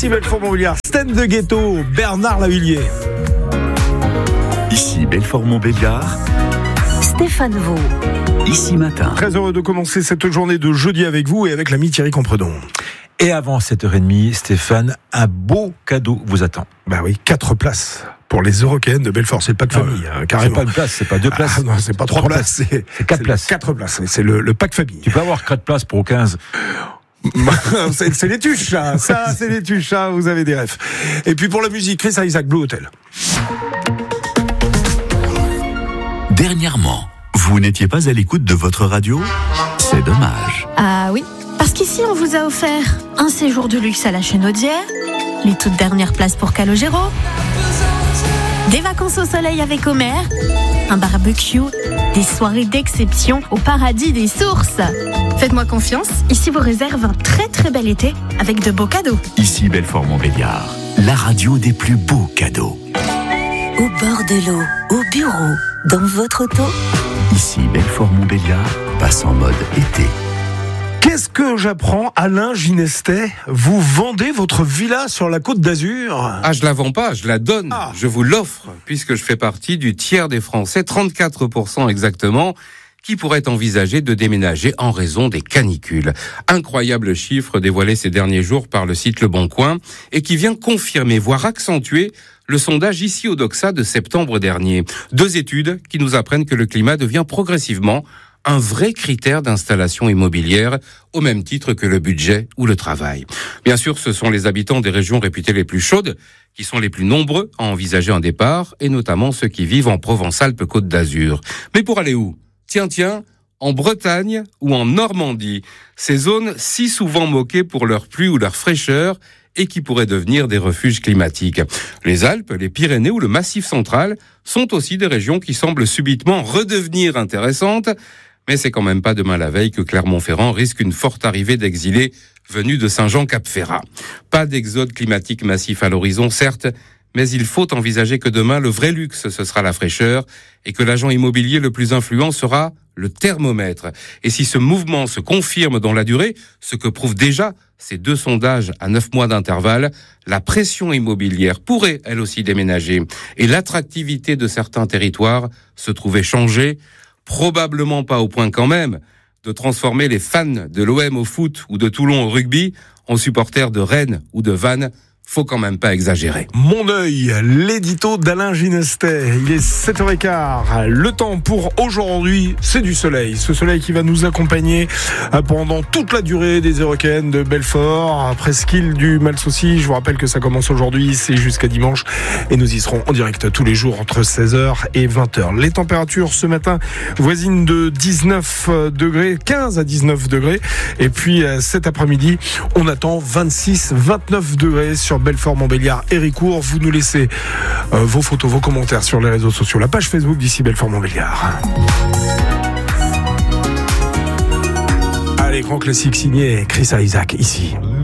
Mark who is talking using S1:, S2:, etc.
S1: Ici Belfort-Montbéliard, Stand de Ghetto, Bernard Lavilliers.
S2: Ici Belfort-Montbéliard,
S3: Stéphane Vaux.
S2: Ici Matin.
S1: Très heureux de commencer cette journée de jeudi avec vous et avec l'ami Thierry Compredon.
S4: Et avant 7h30, Stéphane, un beau cadeau vous attend.
S1: Bah oui, 4 places pour les Européennes de Belfort. C'est le pack famille, carrément.
S4: C'est pas une place, c'est pas 2 places.
S1: Ah non, c'est pas 3 places, c'est
S4: 4 places.
S1: 4 places, c'est le pack famille.
S4: Tu peux avoir 4 places pour 15.
S1: c'est les tuches, ça. Ça, c'est les tuches, ça. Vous avez des rêves. Et puis pour la musique, Chris Isaac, Blue Hotel.
S2: Dernièrement, vous n'étiez pas à l'écoute de votre radio ? C'est dommage.
S3: Ah oui, parce qu'ici on vous a offert un séjour de luxe à la Chenaudière, les toutes dernières places pour Calogero, des vacances au soleil avec Homer, un barbecue, des soirées d'exception au paradis des sources. Faites-moi confiance, ici vous réserve un très très bel été avec de beaux cadeaux.
S2: Ici Belfort-Montbéliard, la radio des plus beaux cadeaux.
S5: Au bord de l'eau, au bureau, dans votre auto.
S2: Ici Belfort-Montbéliard, passe en mode été.
S1: Qu'est-ce que j'apprends, Alain Ginestet? Vous vendez votre villa sur la Côte d'Azur?
S6: Ah, je la vends pas, je la donne.
S1: Ah.
S6: Je vous l'offre, puisque je fais partie du tiers des Français, 34% exactement, qui pourraient envisager de déménager en raison des canicules. Incroyable chiffre dévoilé ces derniers jours par le site Le Bon Coin et qui vient confirmer, voire accentuer, le sondage ici au Doxa de septembre dernier. 2 études qui nous apprennent que le climat devient progressivement un vrai critère d'installation immobilière, au même titre que le budget ou le travail. Bien sûr, ce sont les habitants des régions réputées les plus chaudes qui sont les plus nombreux à envisager un départ, et notamment ceux qui vivent en Provence-Alpes-Côte d'Azur. Mais pour aller où ? Tiens, en Bretagne ou en Normandie, ces zones si souvent moquées pour leur pluie ou leur fraîcheur et qui pourraient devenir des refuges climatiques. Les Alpes, les Pyrénées ou le Massif central sont aussi des régions qui semblent subitement redevenir intéressantes, mais c'est quand même pas demain la veille que Clermont-Ferrand risque une forte arrivée d'exilés venus de Saint-Jean-Cap-Ferrat. Pas d'exode climatique massif à l'horizon, certes, mais il faut envisager que demain, le vrai luxe, ce sera la fraîcheur, et que l'agent immobilier le plus influent sera le thermomètre. Et si ce mouvement se confirme dans la durée, ce que prouvent déjà ces 2 sondages à 9 mois d'intervalle, la pression immobilière pourrait, elle aussi, déménager. Et l'attractivité de certains territoires se trouver changée, probablement pas au point quand même de transformer les fans de l'OM au foot ou de Toulon au rugby en supporters de Rennes ou de Vannes. Faut quand même pas exagérer.
S1: Mon œil, l'édito d'Alain Ginestet. Il est 7h15. Le temps pour aujourd'hui, c'est du soleil. Ce soleil qui va nous accompagner pendant toute la durée des Européennes de Belfort, presqu'île du Malsaucy. Je vous rappelle que ça commence aujourd'hui, c'est jusqu'à dimanche. Et nous y serons en direct tous les jours entre 16h et 20h. Les températures ce matin voisines de 19 degrés, 15 à 19 degrés. Et puis cet après-midi, on attend 26-29 degrés sur Belfort-Montbéliard et Ricourt. Vous nous laissez vos photos, vos commentaires sur les réseaux sociaux, la page Facebook d'ici Belfort-Montbéliard. Allez, grand classique signé Chris Isaac ici.